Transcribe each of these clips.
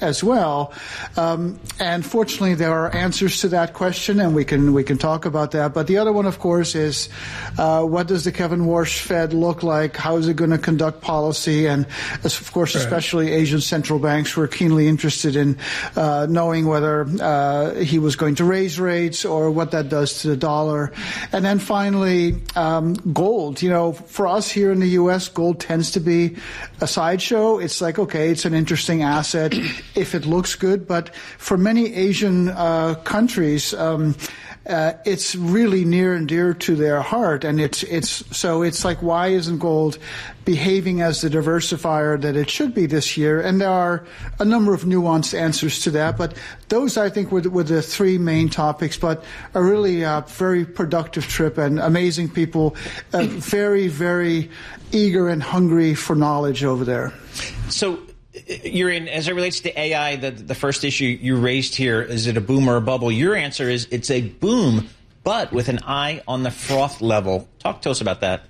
as well. And fortunately, there are answers to that question, and we can talk about that. But the other one, of course, is what does the Kevin Warsh Fed look like? How is it going to conduct policy? And of course, especially Asian central banks were keenly interested in knowing whether he was going to raise rates or what that does to the dollar. And then finally, gold. You know, for us here in the U.S., gold tends to be a sideshow. It's like, okay, it's an interesting asset if it looks good. But for many Asian countries, it's really near and dear to their heart. And it's like, why isn't gold behaving as the diversifier that it should be this year? And there are a number of nuanced answers to that. But those, I think, were the three main topics. But a really very productive trip and amazing people, very, very eager and hungry for knowledge over there. So, as it relates to AI, the first issue you raised here, is it a boom or a bubble? Your answer is it's a boom, but with an eye on the froth level. Talk to us about that.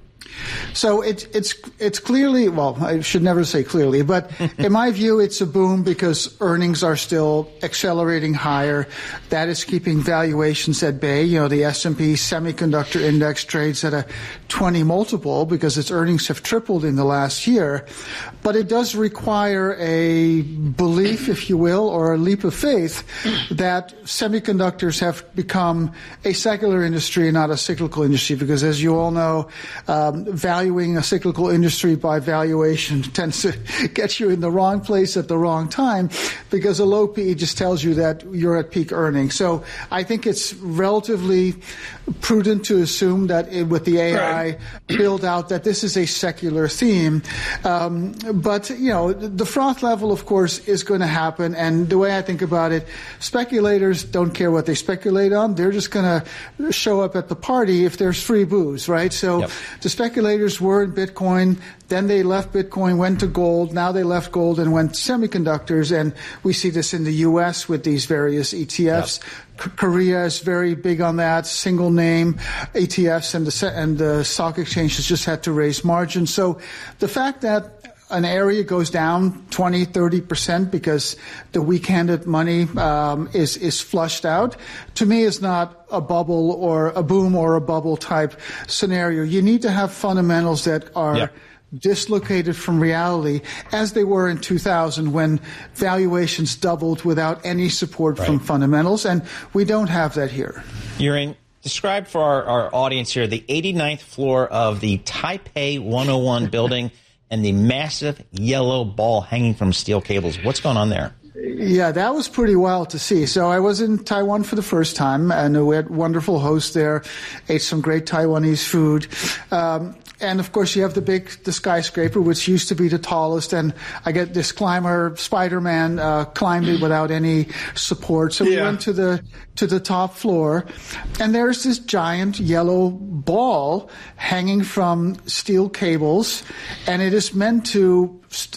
So it's clearly, well, I should never say clearly, but in my view, it's a boom because earnings are still accelerating higher. That is keeping valuations at bay. You know, the S&P Semiconductor Index trades at a 20 multiple because its earnings have tripled in the last year. But it does require a belief, if you will, or a leap of faith that semiconductors have become a secular industry and not a cyclical industry, because as you all know, valuing a cyclical industry by valuation tends to get you in the wrong place at the wrong time, because a low PE just tells you that you're at peak earnings. So I think it's relatively prudent to assume that with the AI build out that this is a secular theme. But, you know, the froth level, of course, is going to happen. And the way I think about it, speculators don't care what they speculate on. They're just going to show up at the party if there's free booze, right? So the speculators were in Bitcoin. Then they left Bitcoin, went to gold. Now they left gold and went to semiconductors. And we see this in the U.S. with these various ETFs. Korea is very big on that, single name ETFs, and the stock exchanges just had to raise margins. So the fact that an area goes down 20, 30% because the weak-handed money is flushed out, to me is not a bubble or a boom or a bubble type scenario. You need to have fundamentals that are dislocated from reality, as they were in 2000 when valuations doubled without any support from fundamentals, and we don't have that here. Yurin, describe for our audience here the 89th floor of the Taipei 101 building and the massive yellow ball hanging from steel cables. What's going on there? Yeah, that was pretty wild to see. So I was in Taiwan for the first time, and we had wonderful hosts there, ate some great Taiwanese food. And of course, you have the skyscraper, which used to be the tallest. And I get this climber, Spider-Man, climbed it without any support. So we went to the top floor, and there's this giant yellow ball hanging from steel cables, and it is meant to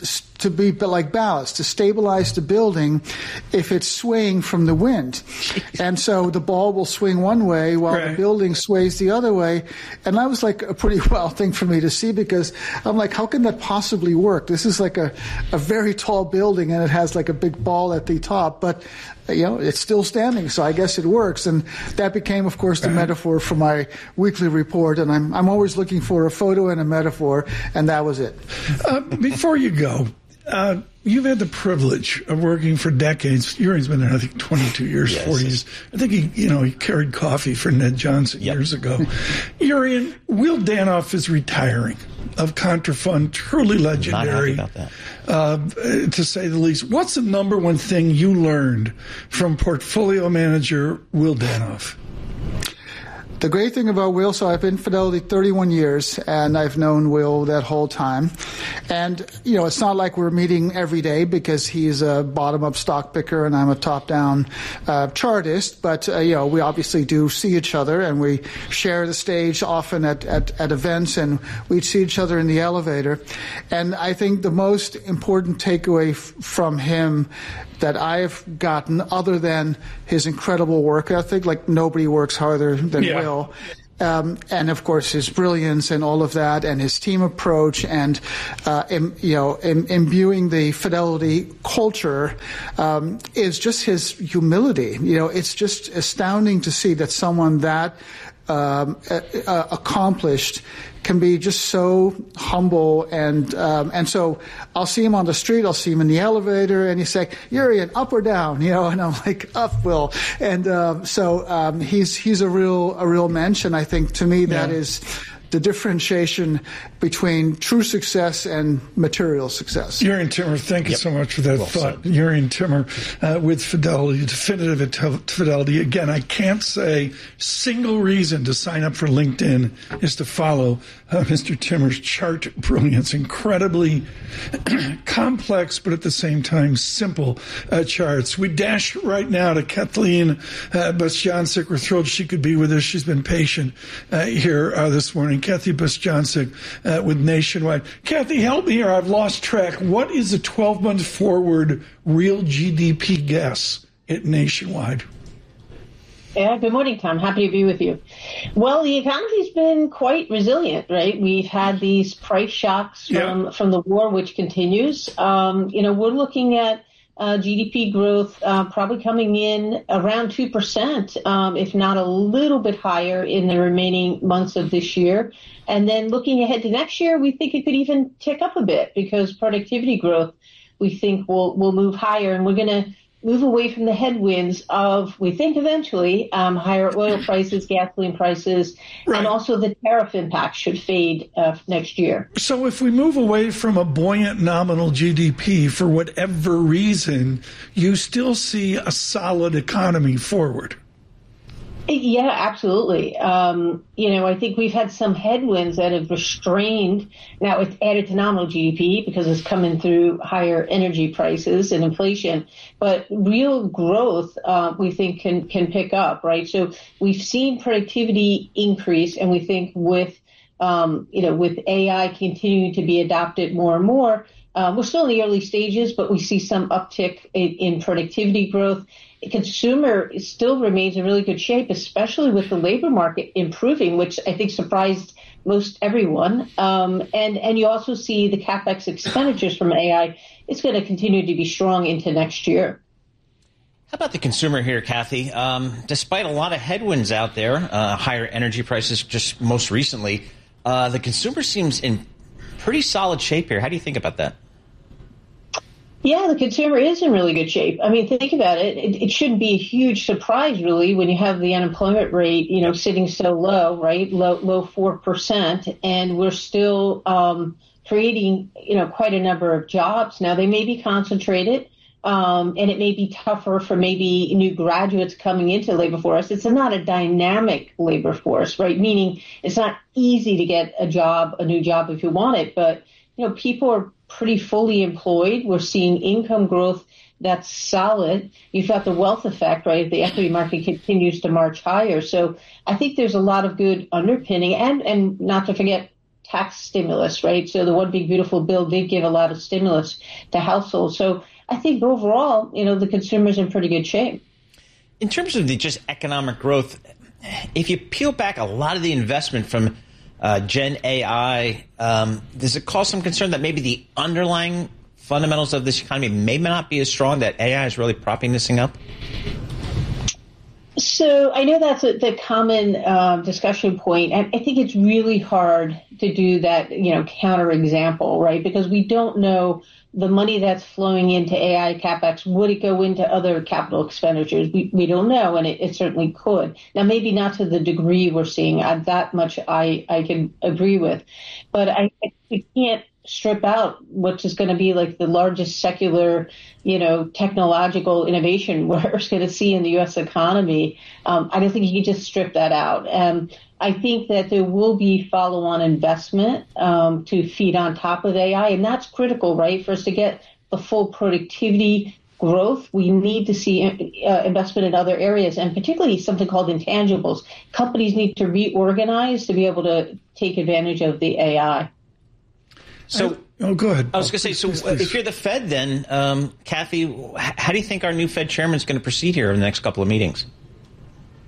be like ballast, to stabilize the building if it's swaying from the wind. And so the ball will swing one way while the building sways the other way. And that was like a pretty wild thing for me to see, because I'm like, how can that possibly work? This is like a very tall building, and it has like a big ball at the top, but you know, it's still standing, so I guess it works. And that became, of course, the metaphor for my weekly report. And I'm always looking for a photo and a metaphor, and that was it. Before you go, you've had the privilege of working for decades. Yurin's been there, I think, 22 years, 40 years. I think he carried coffee for Ned Johnson years ago. Yurin, Will Danoff is retiring of Contrafund, truly legendary, not happy about that. to say the least. What's the number one thing you learned from portfolio manager Will Danoff? The great thing about Will, so I've been Fidelity 31 years, and I've known Will that whole time. And, you know, it's not like we're meeting every day because he's a bottom-up stock picker and I'm a top-down chartist. But, you know, we obviously do see each other, and we share the stage often at events, and we'd see each other in the elevator. And I think the most important takeaway from him that I have gotten, other than his incredible work ethic, like nobody works harder than Will, and of course his brilliance and all of that, and his team approach, and imbuing the Fidelity culture is just his humility. It's just astounding to see that someone that accomplished can be just so humble, and so I'll see him on the street, I'll see him in the elevator, and he's like, "Jurgen, up or down?" And I'm like, "Up, Will." And so he's a real mensch, and I think to me that is the differentiation between true success and material success. Jurgen Timmer, thank you so much for that thought. Jurgen Timmer with Fidelity, definitive at Fidelity. Again, I can't say single reason to sign up for LinkedIn is to follow Mr. Timmer's chart brilliance. Incredibly complex, but at the same time simple charts. We dash right now to Kathleen Bostjancic. We're thrilled she could be with us. She's been patient here this morning. Kathy Bostjancic with Nationwide. Kathy, help me here. I've lost track. What is a 12-month forward real GDP guess at Nationwide? Yeah, good morning, Tom. Happy to be with you. Well, the economy's been quite resilient, right? We've had these price shocks from the war, which continues. We're looking at GDP growth probably coming in around 2%, if not a little bit higher in the remaining months of this year. And then looking ahead to next year, we think it could even tick up a bit because productivity growth, we think, will move higher. And we're going to move away from the headwinds of, we think eventually, higher oil prices, gasoline prices, and also the tariff impact should fade next year. So if we move away from a buoyant nominal GDP for whatever reason, you still see a solid economy forward. Yeah, absolutely. I think we've had some headwinds that have restrained. Now it's added to nominal GDP because it's coming through higher energy prices and inflation. But real growth, we think, can pick up, right? So we've seen productivity increase, and we think with AI continuing to be adopted more and more, we're still in the early stages, but we see some uptick in productivity growth. Consumer still remains in really good shape, especially with the labor market improving, which I think surprised most everyone. And you also see the CapEx expenditures from AI. It's going to continue to be strong into next year. How about the consumer here, Kathy? Despite a lot of headwinds out there, higher energy prices just most recently, the consumer seems in pretty solid shape here. How do you think about that? Yeah, the consumer is in really good shape. I mean, think about it. It shouldn't be a huge surprise, really, when you have the unemployment rate, sitting so low, right? Low 4%. And we're still creating, quite a number of jobs. Now, they may be concentrated, and it may be tougher for maybe new graduates coming into the labor force. It's not a dynamic labor force, right? Meaning it's not easy to get a new job if you want it. But, people are pretty fully employed. We're seeing income growth that's solid. You've got the wealth effect, right? The equity market continues to march higher. So I think there's a lot of good underpinning, and not to forget tax stimulus, right? So the One Big Beautiful Bill did give a lot of stimulus to households. So I think overall, the consumer's in pretty good shape. In terms of the just economic growth, if you peel back a lot of the investment from Gen AI, does it cause some concern that maybe the underlying fundamentals of this economy may not be as strong, that AI is really propping this thing up? So I know that's the common discussion point. I think it's really hard to do that, counterexample, right? Because we don't know the money that's flowing into AI CapEx. Would it go into other capital expenditures? We don't know, and it certainly could. Now, maybe not to the degree we're seeing. That much I can agree with. But we can't strip out what is going to be like the largest secular, technological innovation we're going to see in the U.S. economy. I don't think you can just strip that out. I think that there will be follow-on investment to feed on top of AI, and that's critical, right? For us to get the full productivity growth, we need to see investment in other areas, and particularly something called intangibles. Companies need to reorganize to be able to take advantage of the AI. So, go ahead. I was going to say, so please. If you're the Fed then, Kathy, how do you think our new Fed chairman is going to proceed here in the next couple of meetings?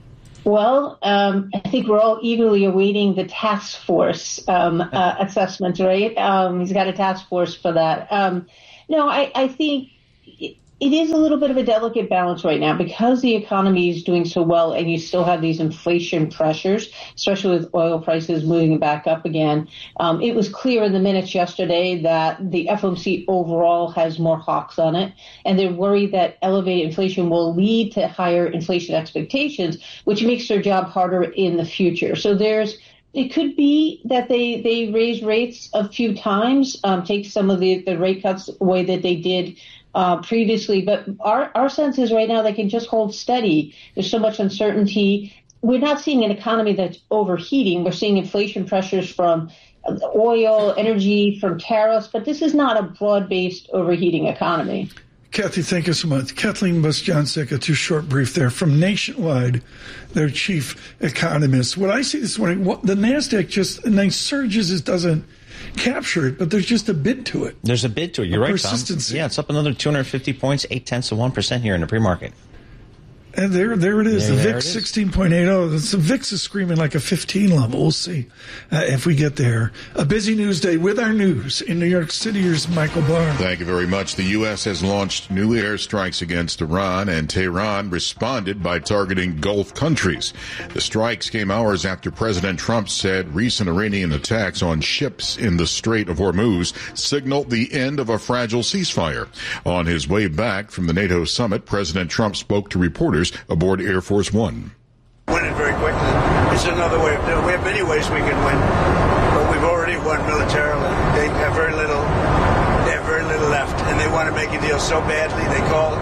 Well, I think we're all eagerly awaiting the task force assessment, right? He's got a task force for that. No, I think it is a little bit of a delicate balance right now because the economy is doing so well and you still have these inflation pressures, especially with oil prices moving back up again. It was clear in the minutes yesterday that the FOMC overall has more hawks on it, and they're worried that elevated inflation will lead to higher inflation expectations, which makes their job harder in the future. So it could be that they raise rates a few times, take some of the rate cuts away that they did previously. But our sense is right now they can just hold steady. There's so much uncertainty. We're not seeing an economy that's overheating. We're seeing inflation pressures from oil, energy, from tariffs. But this is not a broad-based overheating economy. Kathy, thank you so much. Kathleen Bostjancic, a too short brief there from Nationwide, their chief economist. What I see this morning, the NASDAQ just nice surges, it doesn't capture it, but there's just a bid to it. There's a bid to it. You're right, persistency. Tom. Yeah, it's up another 250 points, 0.8% here in the pre-market. And there it is. The VIX 16.80. The VIX is screaming like a 15 level. We'll see if we get there. A busy news day with our news in New York City. Here's Michael Barr. Thank you very much. The U.S. has launched new airstrikes against Iran, and Tehran responded by targeting Gulf countries. The strikes came hours after President Trump said recent Iranian attacks on ships in the Strait of Hormuz signaled the end of a fragile ceasefire. On his way back from the NATO summit, President Trump spoke to reporters aboard Air Force One. Win it very quickly. It's another way of doing it. We have many ways we can win, but we've already won militarily. They have very little left, and they want to make a deal so badly. They called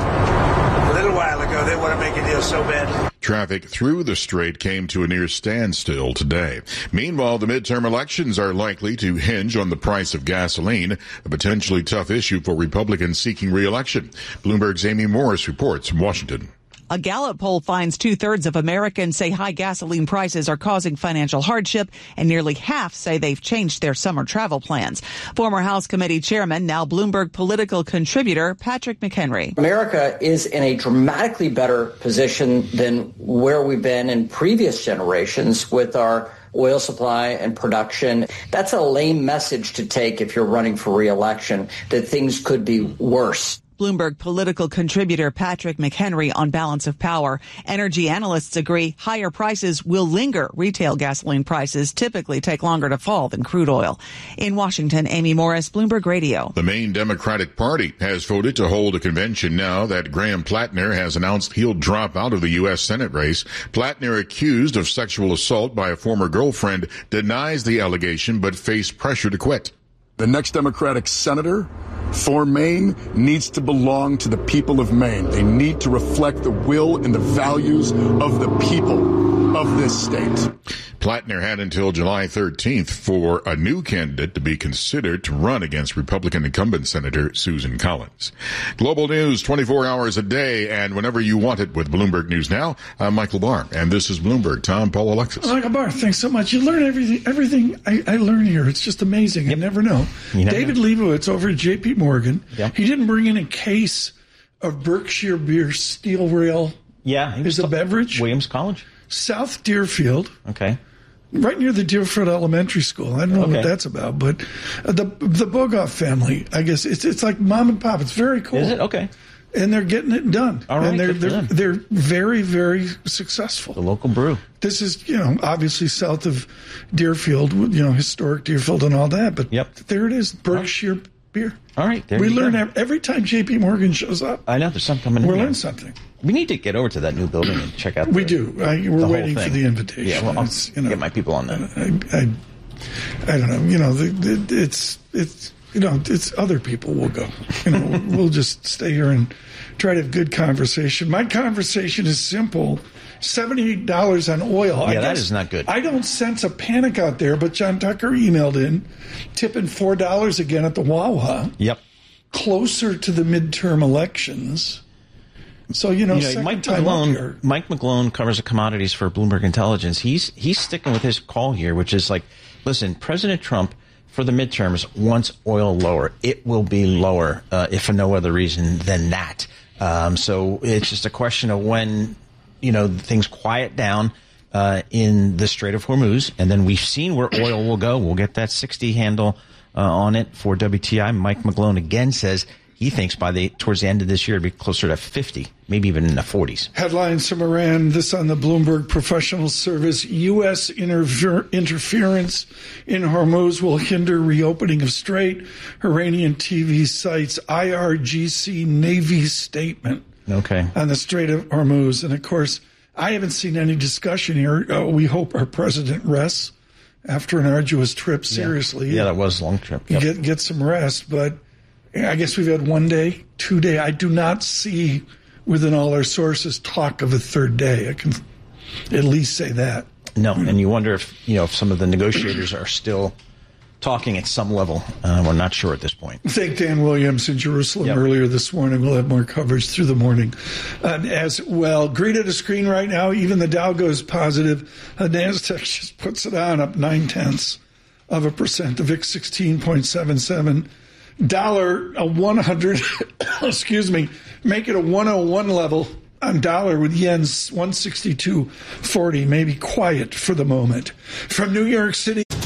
a little while ago. They want to make a deal so badly. Traffic through the strait came to a near standstill today. Meanwhile, the midterm elections are likely to hinge on the price of gasoline, a potentially tough issue for Republicans seeking re-election. Bloomberg's Amy Morris reports from Washington. A Gallup poll finds 2/3 of Americans say high gasoline prices are causing financial hardship, and nearly half say they've changed their summer travel plans. Former House Committee Chairman, now Bloomberg political contributor, Patrick McHenry. America is in a dramatically better position than where we've been in previous generations with our oil supply and production. That's a lame message to take if you're running for re-election, that things could be worse. Bloomberg political contributor Patrick McHenry on balance of power. Energy analysts agree higher prices will linger. Retail gasoline prices typically take longer to fall than crude oil. In Washington, Amy Morris, Bloomberg Radio. The main Democratic Party has voted to hold a convention now that Graham Plattner has announced he'll drop out of the U.S. Senate race. Plattner, accused of sexual assault by a former girlfriend, denies the allegation but faced pressure to quit. The next Democratic senator for Maine needs to belong to the people of Maine. They need to reflect the will and the values of the people of this state. Plattner had until July 13th for a new candidate to be considered to run against Republican incumbent Senator Susan Collins. Global news 24 hours a day and whenever you want it with Bloomberg News Now. I'm Michael Barr, and this is Bloomberg. Tom, Paul, Alexis. Michael Barr, thanks so much. You learn everything I learn here. It's just amazing. Yep. I never know. David Leibowitz over at J.P. Morgan. Yep. He didn't bring in a case of Berkshire Beer Steel Rail. Yeah. Is a beverage. Williams College? South Deerfield. Okay. Right near the Deerfield Elementary School. I don't know what that's about, but the Bogoff family, I guess it's like mom and pop. It's very cool. Is it? Okay. And they're getting it done. All right, and they're very, very successful. The local brew. This is, obviously south of Deerfield, historic Deerfield and all that, but there it is, Berkshire Beer. All right. We learn every time J.P. Morgan shows up. I know, there's something coming in. We'll learn something. We need to get over to that new building and check out We do. We're waiting for the invitation. Yeah, well, I'll get my people on that. I don't know. It's other people will go. We'll just stay here and try to have good conversation. My conversation is simple. $78 on oil. Yeah, that is not good. I don't sense a panic out there, but John Tucker emailed in, tipping $4 again at the Wawa. Yep. Closer to the midterm elections. So, Mike McGlone covers the commodities for Bloomberg Intelligence. He's sticking with his call here, which is like, listen, President Trump, for the midterms, wants oil lower. It will be lower, if for no other reason than that. So it's just a question of when, things quiet down. in the Strait of Hormuz, and then we've seen where oil will go. We'll get that 60 handle on it for WTI. Mike McGlone again says he thinks towards the end of this year it'll be closer to 50, maybe even in the 40s. Headlines from Iran, this on the Bloomberg Professional Service. U.S. interference in Hormuz will hinder reopening of Strait. Iranian TV cites IRGC Navy statement on the Strait of Hormuz. And, of course, I haven't seen any discussion here. We hope our president rests after an arduous trip, seriously. Yeah, that was a long trip. Yep. Get some rest, but I guess we've had 1 day, 2 day. I do not see within all our sources talk of a third day. I can at least say that. No, and you wonder if some of the negotiators are still talking at some level. We're not sure at this point. Thank Dan Williams in Jerusalem earlier this morning. We'll have more coverage through the morning as well. Green at the screen right now. Even the Dow goes positive. NASDAQ just puts it on, up 0.9%. The VIX 16.77. Dollar a 100, excuse me, make it a 101 level on dollar with yen's 162.40, maybe quiet for the moment. From New York City.